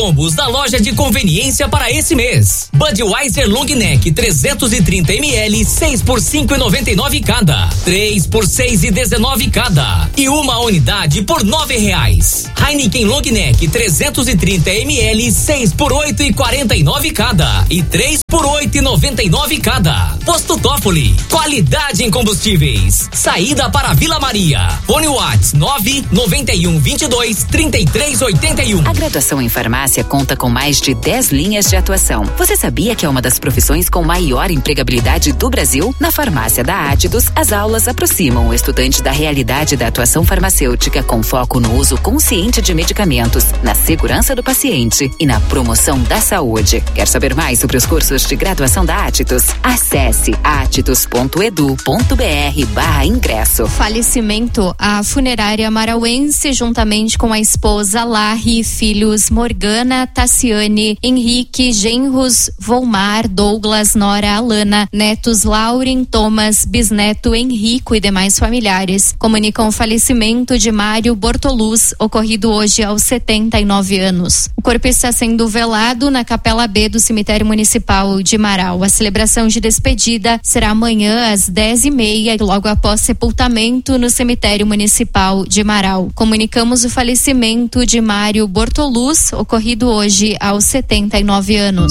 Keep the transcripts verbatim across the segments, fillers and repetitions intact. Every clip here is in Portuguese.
combos da loja de conveniência para esse mês. Budweiser Long Neck trezentos e trinta mililitros, seis por cinco e noventa e nove cada. três por seis e dezenove cada. E uma unidade por nove reais. Heineken Long Neck trezentos e trinta mililitros, seis por oito e quarenta e nove cada. E três por oito e noventa e nove cada. Posto Toffoli, qualidade em combustíveis. Saída para Vila Maria. Fone Whats nove noventa e um vinte e dois trinta e três oitenta e um. A graduação em farmácia conta com mais de dez linhas de atuação. Você sabia que é uma das profissões com maior empregabilidade do Brasil? Na farmácia da Átidos, as aulas aproximam o estudante da realidade da atuação farmacêutica com foco no uso consciente de medicamentos, na segurança do paciente e na promoção da saúde. Quer saber mais sobre os cursos de graduação da Átidos? Acesse atidos ponto edu ponto br barra ingresso. Falecimento. A funerária marauense, juntamente com a esposa Larry, filhos Morgana, Tassiane, Henrique, genros Volmar, Douglas, nora Alana, netos Lauren, Thomas, bisneto Henrico e demais familiares, comunicam o falecimento de Mário Bortoluz, ocorrido hoje aos setenta e nove anos. O corpo está sendo velado na Capela B do Cemitério Municipal de Marau. A celebração de despedida será amanhã às dez e meia, logo após sepultamento no Cemitério Municipal de Marau. Comunicamos o falecimento de Mário Bortoluz, ocorrido hoje aos setenta e nove anos.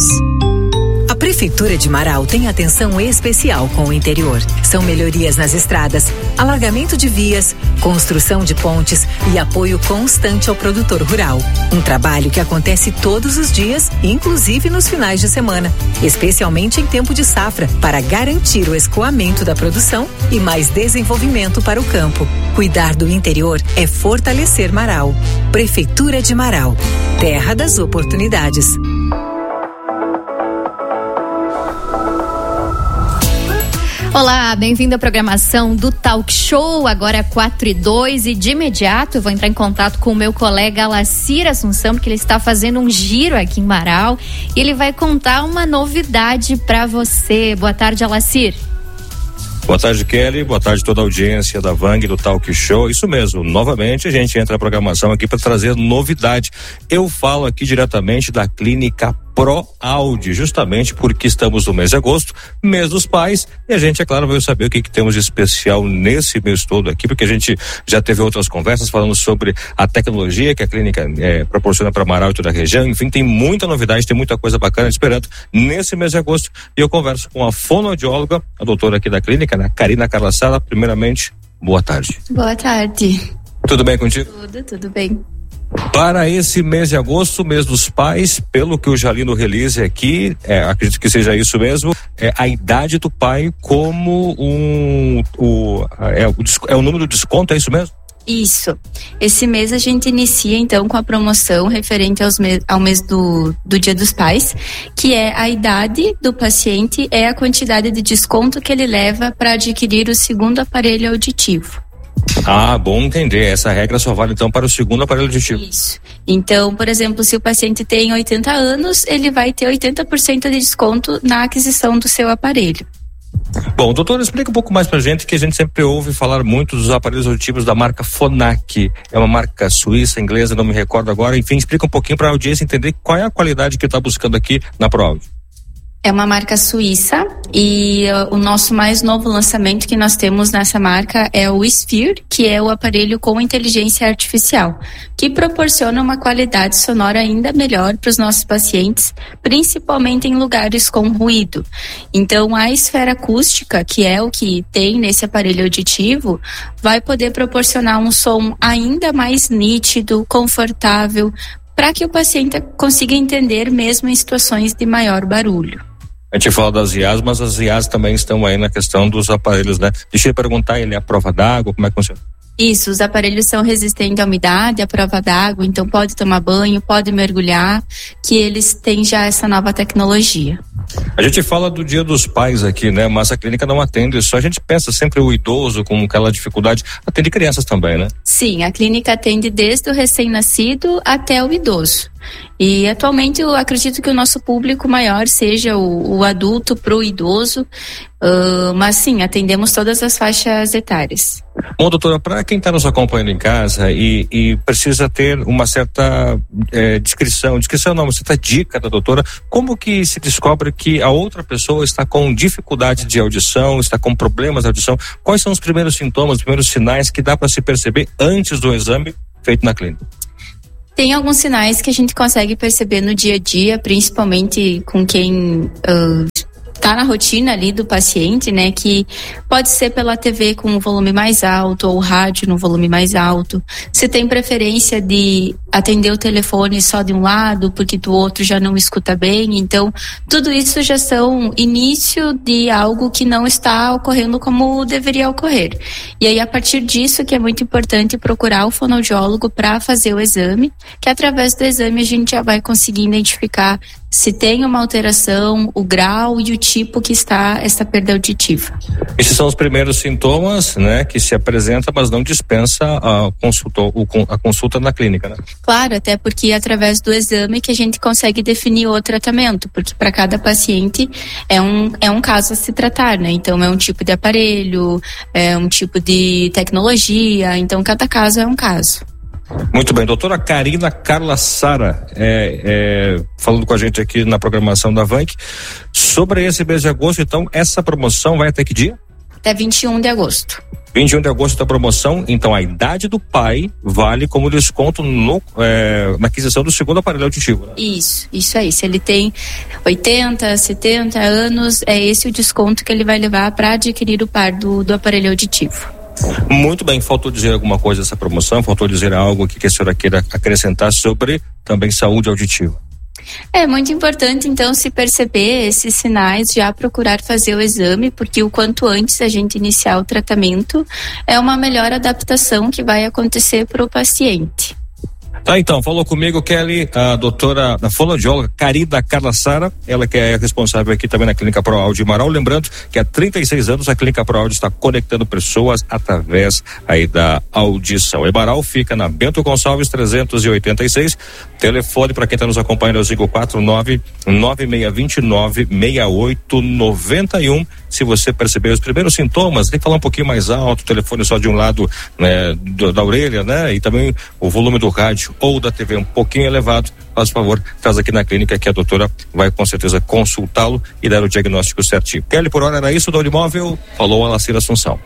A Prefeitura de Marau tem atenção especial com o interior. São melhorias nas estradas, alargamento de vias, construção de pontes e apoio constante ao produtor rural. Um trabalho que acontece todos os dias, inclusive nos finais de semana, especialmente em tempo de safra, para garantir o escoamento da produção e mais desenvolvimento para o campo. Cuidar do interior é fortalecer Marau. Prefeitura de Marau, terra das oportunidades. Olá, bem-vindo à programação do Talk Show, agora quatro e dois, e de imediato eu vou entrar em contato com o meu colega Alacir Assunção, porque ele está fazendo um giro aqui em Marau e ele vai contar uma novidade para você. Boa tarde, Alacir. Boa tarde, Kelly. Boa tarde toda a audiência da Vang, do Talk Show. Isso mesmo, novamente a gente entra na programação aqui para trazer novidade. Eu falo aqui diretamente da Clínica ProAude, justamente porque estamos no mês de agosto, mês dos pais, e a gente, é claro, vai saber o que, que temos de especial nesse mês todo aqui, porque a gente já teve outras conversas falando sobre a tecnologia que a clínica é, proporciona para Marau e toda a região. Enfim, tem muita novidade, tem muita coisa bacana esperando nesse mês de agosto, e eu converso com a fonoaudióloga, a doutora aqui da clínica, né, Karina Carla Sala. Primeiramente, boa tarde. Boa tarde. Tudo bem contigo? Tudo, tudo bem. Para esse mês de agosto, mês dos pais, pelo que eu já li no release aqui, é, acredito que seja isso mesmo, é a idade do pai como um, o, é, o, é o número do desconto, é isso mesmo? Isso. Esse mês a gente inicia então com a promoção referente aos me- ao mês do, do Dia dos Pais, que é a idade do paciente, é a quantidade de desconto que ele leva para adquirir o segundo aparelho auditivo. Ah, bom entender. Essa regra só vale então para o segundo aparelho auditivo. Isso. Então, por exemplo, se o paciente tem oitenta anos, ele vai ter oitenta por cento de desconto na aquisição do seu aparelho. Bom, doutor, explica um pouco mais pra gente, que a gente sempre ouve falar muito dos aparelhos auditivos da marca Phonak. É uma marca suíça, inglesa, não me recordo agora. Enfim, explica um pouquinho para a audiência entender qual é a qualidade que está buscando aqui na ProAudio. É uma marca suíça e uh, o nosso mais novo lançamento que nós temos nessa marca é o Sphere, que é o aparelho com inteligência artificial, que proporciona uma qualidade sonora ainda melhor para os nossos pacientes, principalmente em lugares com ruído. Então, a esfera acústica, que é o que tem nesse aparelho auditivo, vai poder proporcionar um som ainda mais nítido, confortável, para que o paciente consiga entender mesmo em situações de maior barulho. A gente fala das I As, mas as I As também estão aí na questão dos aparelhos, né? Deixa eu perguntar, ele é a prova d'água, como é que funciona? Isso, os aparelhos são resistentes à umidade, à prova d'água, então pode tomar banho, pode mergulhar, que eles têm já essa nova tecnologia. A gente fala do Dia dos Pais aqui, né? Mas a clínica não atende só. A gente pensa sempre o idoso com aquela dificuldade. Atende crianças também, né? Sim, a clínica atende desde o recém-nascido até o idoso. E atualmente eu acredito que o nosso público maior seja o, o adulto pro idoso, uh, mas sim, atendemos todas as faixas etárias. Bom, doutora, para quem está nos acompanhando em casa e, e precisa ter uma certa é, descrição, descrição não, uma certa dica da doutora, como que se descobre que a outra pessoa está com dificuldade de audição, está com problemas de audição? Quais são os primeiros sintomas, os primeiros sinais que dá para se perceber antes do exame feito na clínica? Tem alguns sinais que a gente consegue perceber no dia a dia, principalmente com quem uh, tá na rotina ali do paciente, né? Que pode ser pela T V com o volume mais alto ou rádio no volume mais alto. Se tem preferência de atender o telefone só de um lado, porque do outro já não escuta bem. Então, tudo isso já são início de algo que não está ocorrendo como deveria ocorrer. E aí, a partir disso, que é muito importante procurar o fonoaudiólogo para fazer o exame, que através do exame a gente já vai conseguir identificar se tem uma alteração, o grau e o tipo que está essa perda auditiva. Esses são os primeiros sintomas, né, que se apresenta, mas não dispensa a consulta, a consulta na clínica, né? Claro, até porque é através do exame que a gente consegue definir o tratamento, porque para cada paciente é um, é um caso a se tratar, né? Então é um tipo de aparelho, é um tipo de tecnologia, então cada caso é um caso. Muito bem, doutora Karina Carla Sara, é, é, falando com a gente aqui na programação da Vanc, sobre esse mês de agosto. Então, essa promoção vai até que dia? Até vinte e um de agosto. vinte e um de agosto da promoção, então a idade do pai vale como desconto no, é, na aquisição do segundo aparelho auditivo, né? Isso, isso aí. Se ele tem oitenta, setenta anos, é esse o desconto que ele vai levar para adquirir o par do, do aparelho auditivo. Muito bem, faltou dizer alguma coisa dessa promoção? Faltou dizer algo aqui que a senhora queira acrescentar sobre também saúde auditiva? É muito importante, então, se perceber esses sinais, já procurar fazer o exame, porque o quanto antes a gente iniciar o tratamento é uma melhor adaptação que vai acontecer para o paciente. Tá, então, falou comigo, Kelly, a doutora, a fonoaudióloga Karina Carla Sara, ela que é responsável aqui também na Clínica ProAudio Marau. Lembrando que há trinta e seis anos a Clínica ProAudio está conectando pessoas através aí da audição. Emaral fica na Bento Gonçalves trezentos e oitenta e seis. Telefone para quem está nos acompanhando é o cinco quatro nove, nove seis dois nove, seis oito nove um. Se você perceber os primeiros sintomas, tem que falar um pouquinho mais alto, o telefone só de um lado, né, do, da orelha, né? E também o volume do rádio ou da T V um pouquinho elevado, faz favor, traz aqui na clínica que a doutora vai com certeza consultá-lo e dar o diagnóstico certinho. Kelly, por hora era isso do Aurimóvel, falou a Lacira Assunção.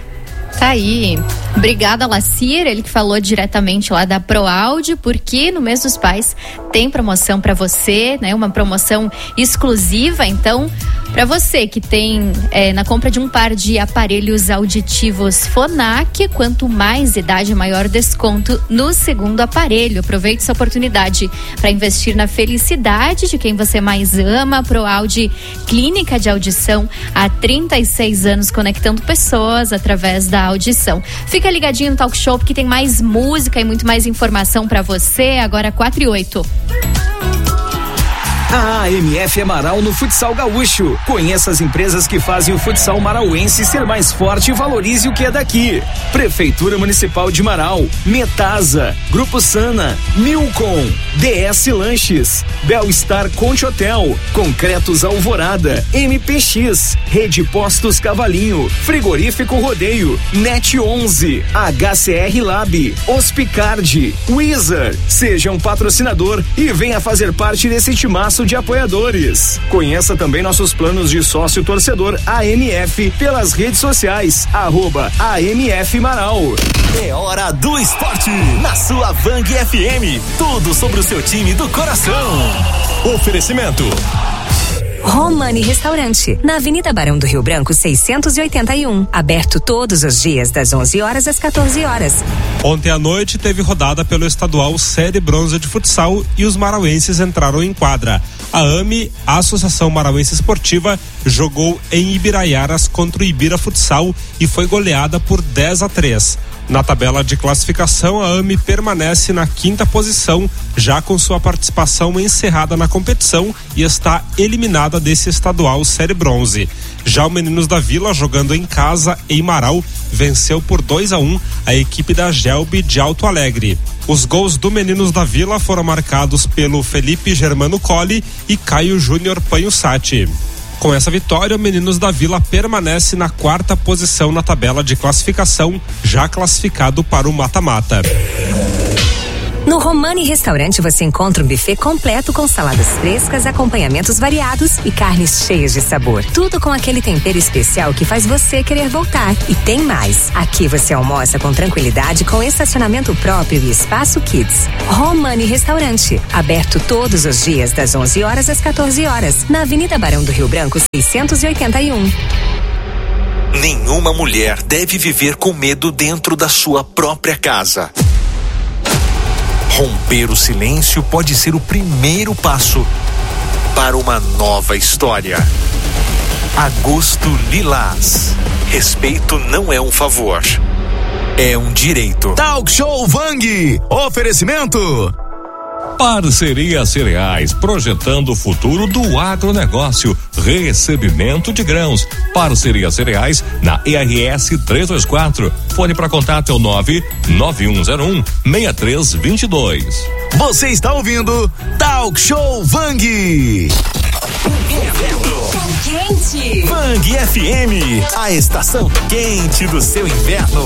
Tá aí. Obrigada, Lacir, ele que falou diretamente lá da ProAudio, porque no mês dos pais tem promoção para você, né? Uma promoção exclusiva, então, para você que tem é, na compra de um par de aparelhos auditivos Phonak, quanto mais idade, maior desconto no segundo aparelho. Aproveite essa oportunidade para investir na felicidade de quem você mais ama. ProAudio, clínica de audição há trinta e seis anos, conectando pessoas através da audição. Fica ligadinho no Talk Show, porque tem mais música e muito mais informação para você. Agora quatro e oito. A M F é Marau no futsal gaúcho. Conheça as empresas que fazem o futsal marauense ser mais forte e valorize o que é daqui. Prefeitura Municipal de Marau, Metasa, Grupo Sana, Milcom, D S Lanches, Belstar Conte Hotel, Concretos Alvorada, M P X, Rede Postos Cavalinho, Frigorífico Rodeio, Net onze, H C R Lab, Hospicard, Wizard. Seja um patrocinador e venha fazer parte desse timaço de apoiadores. Conheça também nossos planos de sócio torcedor A M F pelas redes sociais, arroba A M F Marau. É hora do esporte na sua Vang F M. Tudo sobre o seu time do coração. Oferecimento Romani Restaurante, na Avenida Barão do Rio Branco seiscentos e oitenta e um, aberto todos os dias das onze horas às quatorze horas. Ontem à noite teve rodada pelo estadual Série Bronze de Futsal e os marauenses entraram em quadra. A AME, a Associação Marauense Esportiva, jogou em Ibiraiaras contra o Ibira Futsal e foi goleada por dez a três. Na tabela de classificação, a AME permanece na quinta posição, já com sua participação encerrada na competição e está eliminada desse estadual Série Bronze. Já o Meninos da Vila, jogando em casa em Marau, venceu por dois a um a equipe da Gelbe de Alto Alegre. Os gols do Meninos da Vila foram marcados pelo Felipe Germano Colli e Caio Júnior Panhussati. Com essa vitória, o Meninos da Vila permanece na quarta posição na tabela de classificação, já classificado para o mata-mata. No Romani Restaurante você encontra um buffet completo com saladas frescas, acompanhamentos variados e carnes cheias de sabor. Tudo com aquele tempero especial que faz você querer voltar. E tem mais. Aqui você almoça com tranquilidade com estacionamento próprio e espaço kids. Romani Restaurante, aberto todos os dias das onze horas às quatorze horas, na Avenida Barão do Rio Branco seiscentos e oitenta e um. Nenhuma mulher deve viver com medo dentro da sua própria casa. Romper o silêncio pode ser o primeiro passo para uma nova história. Agosto Lilás. Respeito não é um favor, é um direito. Talk Show Vang. Oferecimento. Parceria Cereais, projetando o futuro do agronegócio. Recebimento de grãos. Parceria Cereais na E R S trezentos e vinte e quatro. Fone para contato é o nove nove um zero um seis três dois dois. Você está ouvindo Talk Show Vang. Quente. Vang F M, a estação quente do seu inverno.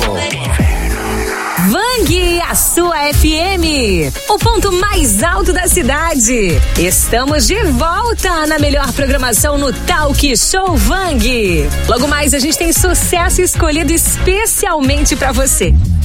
Vang, a sua F M, o ponto mais alto da cidade. Estamos de volta na melhor programação no Talk Show Vang. Logo mais a gente tem sucesso escolhido especialmente para você.